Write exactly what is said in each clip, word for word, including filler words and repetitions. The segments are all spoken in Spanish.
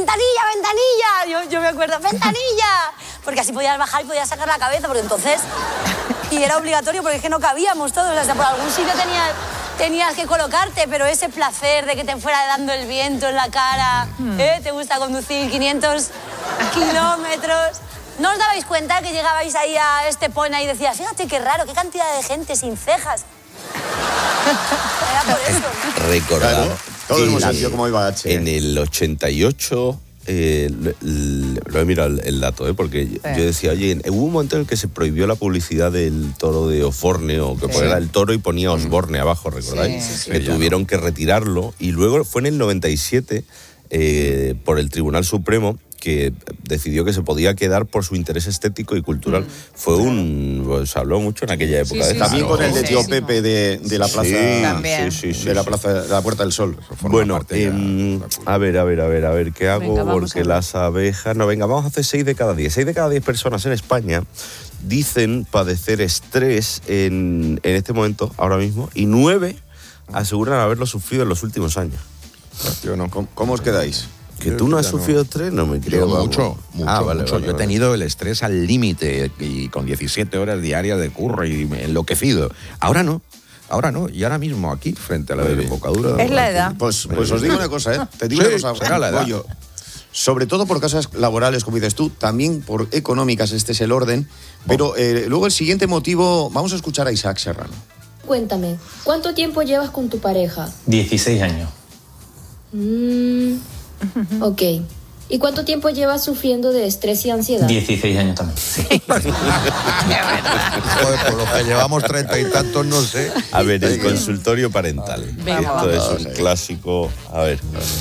ventanilla, ventanilla. Yo, yo me acuerdo, ventanilla. Porque así podías bajar y podías sacar la cabeza, porque entonces... Y era obligatorio porque es que no cabíamos todos. O sea, por algún sitio tenías, tenías que colocarte, pero ese placer de que te fuera dando el viento en la cara, mm. ¿eh? Te gusta conducir quinientos kilómetros... ¿No os dabais cuenta que llegabais ahí a Estepona y decías, fíjate qué raro, qué cantidad de gente sin cejas? Era por eso. Recordar. Claro, todos hemos sentido cómo iba H. En el ochenta y ocho, eh, lo he mirado el, el dato, ¿eh? Porque sí. yo decía, oye, hubo un momento en el que se prohibió la publicidad del toro de Oforne, o que sí. era el toro y ponía Osborne abajo, ¿recordáis? Sí, sí, que tuvieron no. que retirarlo. Y luego fue en el noventa y siete, eh, por el Tribunal Supremo, que decidió que se podía quedar por su interés estético y cultural. Mm, Fue claro. un... Pues, se habló mucho en aquella época. Sí, sí, de también con el de Tío sí, Pepe de, de la plaza... Sí, sí, sí, de la plaza de la Puerta del Sol. Bueno, eh, a ver, a ver, a ver, a ver, ¿qué hago? Venga, porque las abejas... No, venga, vamos a hacer seis de cada diez. Seis de cada diez personas en España dicen padecer estrés en, en este momento, ahora mismo, y nueve aseguran haberlo sufrido en los últimos años. Yo no. ¿Cómo, cómo os quedáis? ¿Que tú no has sufrido estrés? No me creo. Yo mucho, mucho, ah, vale, mucho. Vale, Yo vale. he tenido el estrés al límite y con diecisiete horas diarias de curro y enloquecido. Ahora no, ahora no. Y ahora mismo aquí, frente a la desembocadura... Es la edad. Pues, pues os digo una cosa, ¿eh? Te digo sí, una cosa. será la edad. Yo, sobre todo por causas laborales, como dices tú, también por económicas, este es el orden. Pero eh, luego el siguiente motivo... Vamos a escuchar a Isaac Serrano. Cuéntame, ¿cuánto tiempo llevas con tu pareja? dieciséis años. Mmm... Ok. ¿Y cuánto tiempo llevas sufriendo de estrés y ansiedad? dieciséis años también. Sí. Joder, por lo que llevamos treinta y tantos, no sé. A ver, el consultorio parental. Venga, Esto vamos. es un clásico. A ver.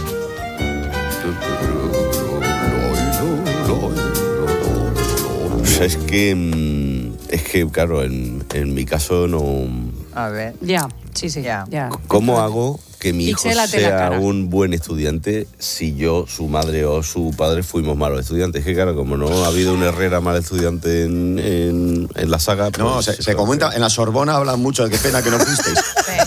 O sea, es que... Es que, claro, en, en mi caso no... A ver. Ya, sí, sí, ya. ya. ¿Cómo hago que mi hijo Píxelate la sea cara. un buen estudiante si yo, su madre o su padre fuimos malos estudiantes? Es que claro, como no ha habido un Herrera mal estudiante en, en, en la saga... Pues, No, se, se comenta, en la Sorbona hablan mucho de qué pena que no fuisteis.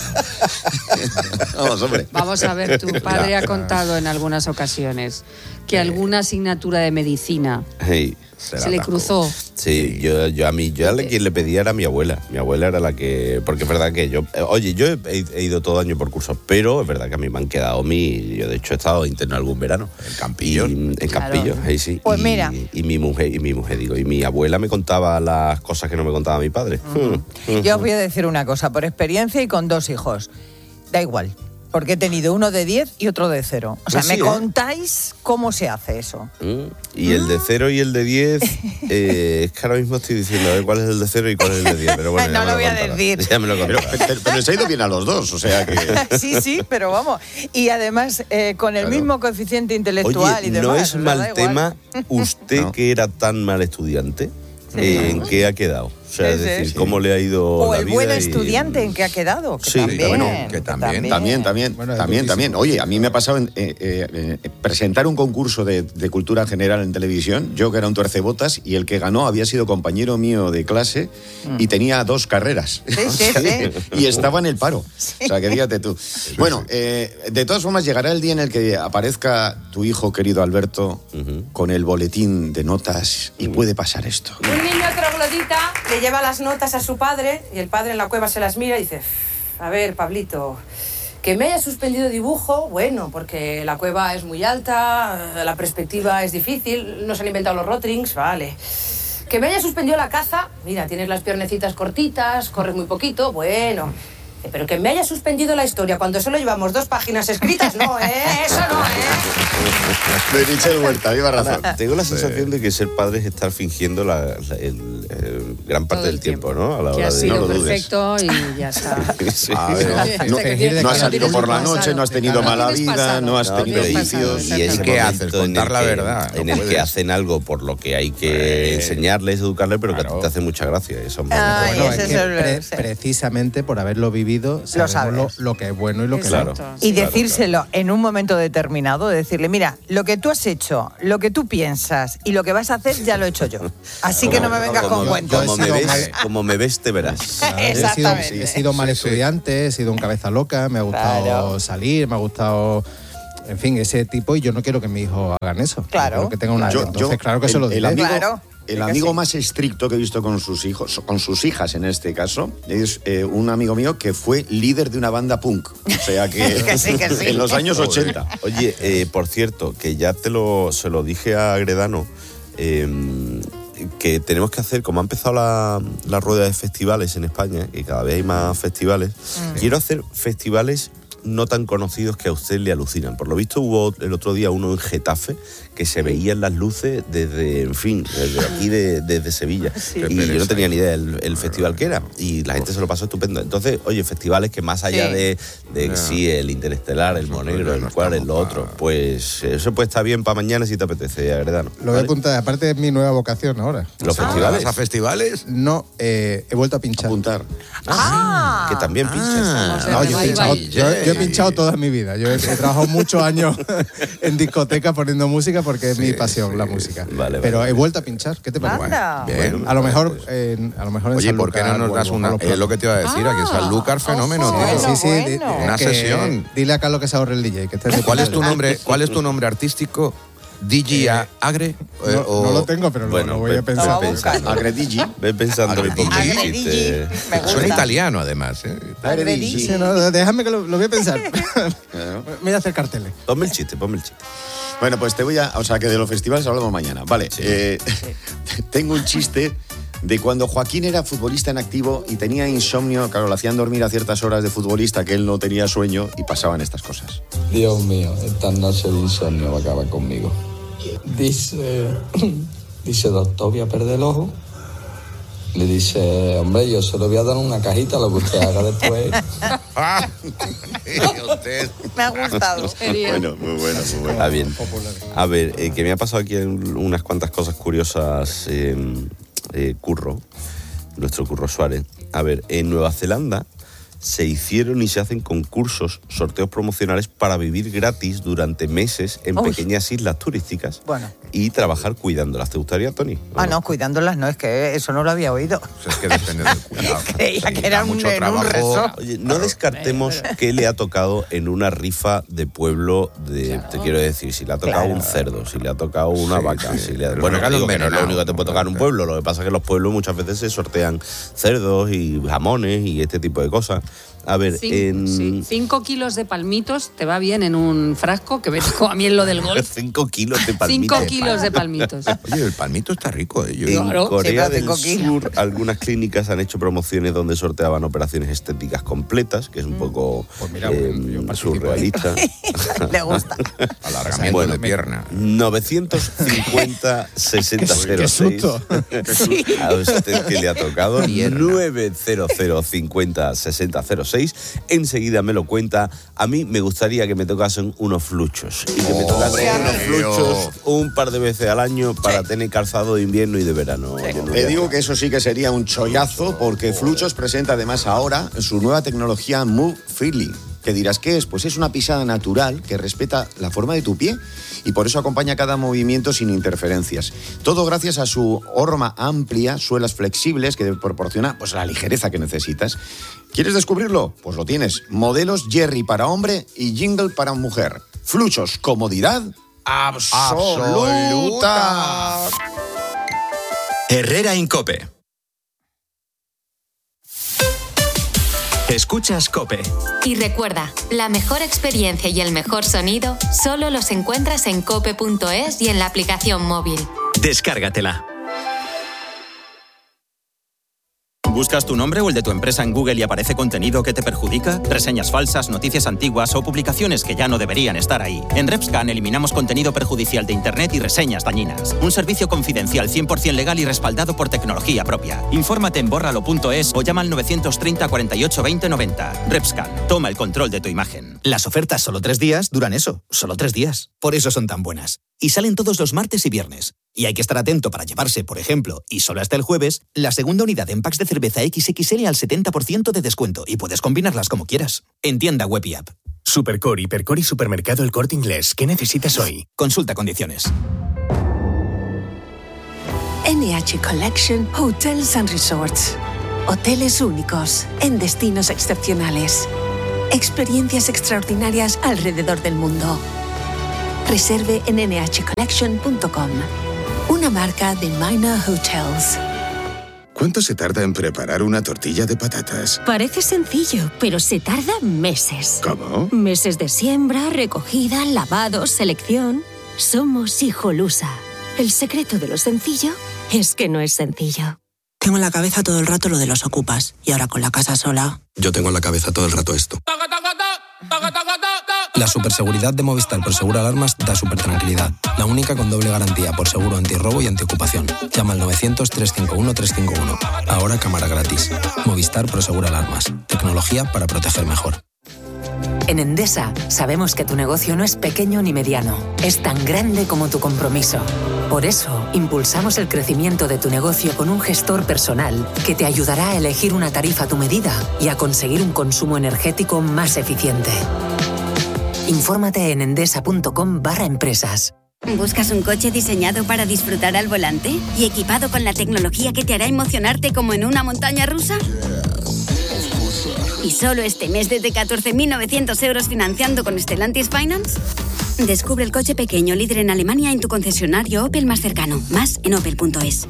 Vamos, hombre. Vamos a ver, tu padre ha contado en algunas ocasiones que alguna asignatura de medicina Hey. se, se le cruzó. Sí, yo, yo a mí, yo a la quien le pedía era a mi abuela. Mi abuela era la que... Porque es verdad que yo... Oye, yo he, he ido todo año por cursos, pero es verdad que a mí me han quedado mi... Yo de hecho he estado interno algún verano. En Campillo. En Campillo, ahí sí. Pues y, mira. Y mi mujer, y mi mujer, digo, y mi abuela me contaba las cosas que no me contaba mi padre. Uh-huh. Yo os voy a decir una cosa, por experiencia y con dos hijos. Da igual. Porque he tenido uno de diez y otro de cero. O sea, ¿Ah, ¿me sí, eh? contáis cómo se hace eso? Mm. Y el de cero y el de diez, eh, es que ahora mismo estoy diciendo a ver cuál es el de cero y cuál es el de diez. Pero bueno, No ya me lo voy a contarás. decir. Ya me lo Pero, contarás. pero, pero les ha ido bien a los dos, o sea que... Sí, sí, pero vamos. Y además, eh, con el Claro. mismo coeficiente intelectual Oye, y demás. no es o sea, da mal igual. tema, usted No. que era tan mal estudiante, eh, ¿en qué ha quedado? O sea, Sí, es sí. decir, Sí. ¿cómo le ha ido O la el vida buen y- estudiante en que ha quedado. Que Sí, también, bueno, que también. También, también, Bueno, también, es también. durísimo. Oye, a mí me ha pasado en, eh, eh, eh, presentar un concurso de, de cultura general en televisión, yo que era un tuercebotas, y el que ganó había sido compañero mío de clase y tenía dos carreras. Sí, sí, sí. Y estaba en el paro. O sea, que fíjate tú. Bueno, eh, de todas formas, llegará el día en el que aparezca tu hijo, querido Alberto, Ujú. con el boletín de notas y puede pasar esto. Un niño troglodita le lleva las notas a su padre y el padre en la cueva se las mira y dice: a ver, Pablito, que me haya suspendido dibujo, bueno, porque la cueva es muy alta, la perspectiva es difícil, no se han inventado los Rotrings, vale. Que me haya suspendido la caza, mira, tienes las piernecitas cortitas, corres muy poquito, bueno. Pero que me haya suspendido la historia cuando solo llevamos dos páginas escritas, no, ¿eh? Eso no, ¿eh? De Michel Huerta, viva razón. Tengo la sensación de que ser padre es estar fingiendo la, la- el, el gran parte Todo el del tiempo, tiempo. ¿no? A la Que hora ha de... sido no lo dudes. perfecto y ya está. Sí. A ver, Hasta no, que tienes- no has que salido tienes por la pasado. noche, no has tenido No mala tienes vida, pasado. no has No, tenido pero y- vicios. y ese ¿Y qué haces? momento en Contar el la que- verdad, no En el que puedes. hacen algo por lo que hay que Hombre. enseñarles, educarles, pero que a ti Claro. te hace mucha gracia. Eso, Ay, Bueno, ese es es que el- pre- sí. precisamente por haberlo vivido, sabemos sabes. lo, lo que es bueno y lo que Exacto. no. Y Claro, decírselo en un momento determinado, decirle, mira, lo que tú has hecho, lo que tú piensas y lo que vas a hacer ya lo he hecho yo. Así que no me vengas como, con cuentos. como me Yo he ves, sido- como me ves, te verás. Claro, he sido, Exactamente. he sido mal estudiante, he sido un cabeza loca, me ha gustado Claro. salir, me ha gustado en fin, ese tipo, y yo no quiero que mi hijo hagan eso. Claro. Quiero que tenga una... Yo- Entonces, yo- claro que el- se lo el diré. amigo- Claro. El que amigo sí. más estricto que he visto con sus hijos, con sus hijas en este caso, es eh, un amigo mío que fue líder de una banda punk. O sea que, Que sí, que sí. en los años ochenta. Oye, eh, por cierto, que ya te lo, se lo dije a Gredano, eh, que tenemos que hacer, como ha empezado la, la rueda de festivales en España, y cada vez hay más festivales, Mm. quiero hacer festivales no tan conocidos que a usted le alucinan. Por lo visto hubo el otro día uno en Getafe que se veían las luces desde, en fin, desde aquí de, desde Sevilla. Y yo no tenía ni idea del el festival que era. Y la gente se lo pasó estupendo. Entonces, oye, festivales que más allá Sí. de, de sí, el Interestelar, el Monegro, el cual, el lo otro, pues eso pues está bien para mañana si te apetece, Agredano. Lo voy a ¿Vale? apuntar, aparte es mi nueva vocación ahora. Los ¿Vas festivales, a festivales? No, eh, he vuelto a pinchar. Apuntar. Ah, que también pinchas. No, yo, he Ahí va, pinchado, ahí. yo- yo he pinchado toda mi vida. Yo he, he trabajado muchos años en discoteca poniendo música porque es mi pasión, la música. Vale, Pero vale. he vuelto a pinchar. ¿Qué te parece? Anda. Bien. A lo mejor, en, a lo mejor en Oye, San ¿por qué no Lucas nos o- das o una? los Es lo que te iba a decir, aquí en Sanlúcar, fenómeno, ojo, tío. bueno. Sí, sí, di- Una que- sesión. Dile a Carlos que se ahorre el D J. Que esté de ¿Cuál es tu pintar. nombre? ¿Cuál es tu nombre artístico? ¿D J Eh, Agre? Eh, No, o- no lo tengo, pero lo- Bueno, lo voy a ve- pensar. Lo va a ve buscar. pensando. Agredigi. Ve pensando en ponme el Agredigi. chiste. Me gusta. Suena italiano, además. ¿eh? Agredigi. Sí, no, déjame que lo, lo voy a pensar. Me voy a hacer carteles. Ponme el chiste, ponme el chiste. Bueno, pues te voy a... O sea, que de los festivales hablamos mañana. Vale. eh, tengo un chiste de cuando Joaquín era futbolista en activo y tenía insomnio. Claro, lo hacían dormir a ciertas horas de futbolista que él no tenía sueño y pasaban estas cosas. Dios mío, esta noche de insomnio va a acabar conmigo. Dice, dice, doctor, voy a perder el ojo. Le dice, hombre, yo se lo voy a dar una cajita, lo que usted haga después. Ah, usted. Me ha gustado. Bueno, muy bueno, muy bueno. Está bien. A ver, eh, que me ha pasado aquí en unas cuantas cosas curiosas, eh, eh, Curro, nuestro Curro Suárez. A ver, en Nueva Zelanda se hicieron y se hacen concursos, sorteos promocionales para vivir gratis durante meses en Uy. pequeñas islas turísticas Bueno. y trabajar cuidándolas. ¿Te gustaría, Tony? Ah, no, cuidándolas no, es que eso no lo había oído. Es que depende del cuidado. Creía Sí, que era da un- mucho en un trabajo. resort. Oye, no descartemos que le ha tocado en una rifa de pueblo de, te quiero decir, si le ha tocado un cerdo, si le ha tocado una Sí, vaca, sí. si le ha, Los bueno, regalos digo que no es lo envenenados, único que te puede tocar en un pueblo, lo que pasa es que en los pueblos muchas veces se sortean cerdos y jamones y este tipo de cosas. A ver, Cin- en sí, cinco kilos de palmitos te va bien en un frasco, que me tocó a mí en lo del golf. cinco kilos de palmitos. Cinco kilos de palmitos. Oye, el palmito está rico. ¿eh? Yo- En Claro, Corea sí, pero del cinco kilos. Sur, algunas clínicas han hecho promociones donde sorteaban operaciones estéticas completas, que es un poco Pues mira, eh, bueno, yo participo surrealista. Le gusta. Alargamiento Bueno, de pierna. novecientos cincuenta sesenta cero Qué seis. susto. A usted que le ha tocado novecientos cincuenta sesenta cero seis. Enseguida me lo cuenta. A mí me gustaría que me tocasen unos fluchos. Y que me tocasen unos fluchos un par de veces al año para tener calzado de invierno y de verano. Te digo que eso sí que sería un chollazo porque Fluchos presenta además ahora su nueva tecnología Move Freely. ¿Qué dirás qué es? Pues es una pisada natural que respeta la forma de tu pie y por eso acompaña cada movimiento sin interferencias. Todo gracias a su horma amplia, suelas flexibles que proporciona pues, la ligereza que necesitas. ¿Quieres descubrirlo? Pues lo tienes. Modelos Jerry para hombre y Jingle para mujer. Fluchos, comodidad absoluta. Herrera Incope. Escuchas Cope. Y recuerda, la mejor experiencia y el mejor sonido solo los encuentras en cope punto es y en la aplicación móvil. Descárgatela. ¿Buscas tu nombre o el de tu empresa en Google y aparece contenido que te perjudica? Reseñas falsas, noticias antiguas o publicaciones que ya no deberían estar ahí. En RepScan eliminamos contenido perjudicial de Internet y reseñas dañinas. Un servicio confidencial cien por ciento legal y respaldado por tecnología propia. Infórmate en bórralo punto es o llama al novecientos treinta cuarenta y ocho veinte noventa. RepScan, toma el control de tu imagen. Las ofertas solo tres días duran eso, solo tres días. Por eso son tan buenas. Y salen todos los martes y viernes. Y hay que estar atento para llevarse, por ejemplo, y solo hasta el jueves, la segunda unidad en packs de cerveza equis equis ele al setenta por ciento de descuento y puedes combinarlas como quieras. En tienda web y app. Supercore, Hipercore y Supermercado El Corte Inglés. ¿Qué necesitas hoy? Consulta condiciones. N H Collection Hotels and Resorts. Hoteles únicos, en destinos excepcionales. Experiencias extraordinarias alrededor del mundo. Reserve en ene hache collection punto com. Una marca de Minor Hotels. ¿Cuánto se tarda en preparar una tortilla de patatas? Parece sencillo, pero se tarda meses. ¿Cómo? Meses de siembra, recogida, lavado, selección. Somos Hijolusa. El secreto de lo sencillo es que no es sencillo. Tengo en la cabeza todo el rato lo de los ocupas. Y ahora con la casa sola... Yo tengo en la cabeza todo el rato esto. La superseguridad de Movistar Prosegur Alarmas da supertranquilidad. La única con doble garantía por seguro antirrobo y antiocupación. Llama al novecientos, trescientos cincuenta y uno, trescientos cincuenta y uno. Ahora cámara gratis. Movistar Prosegur Alarmas. Tecnología para proteger mejor. En Endesa sabemos que tu negocio no es pequeño ni mediano. Es tan grande como tu compromiso. Por eso, impulsamos el crecimiento de tu negocio con un gestor personal que te ayudará a elegir una tarifa a tu medida y a conseguir un consumo energético más eficiente. Infórmate en endesa.com barra empresas. ¿Buscas un coche diseñado para disfrutar al volante y equipado con la tecnología que te hará emocionarte como en una montaña rusa? ¿Y solo este mes desde catorce mil novecientos euros financiando con Stellantis Finance? Descubre el coche pequeño líder en Alemania en tu concesionario Opel más cercano. Más en opel punto es.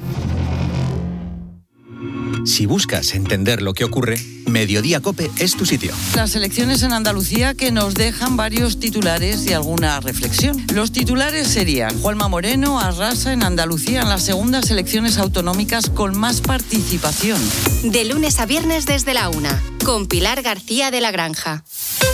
Si buscas entender lo que ocurre, Mediodía COPE es tu sitio. Las elecciones en Andalucía que nos dejan varios titulares y alguna reflexión. Los titulares serían: Juanma Moreno arrasa en Andalucía en las segundas elecciones autonómicas con más participación. De lunes a viernes desde la una, con Pilar García de la Granja.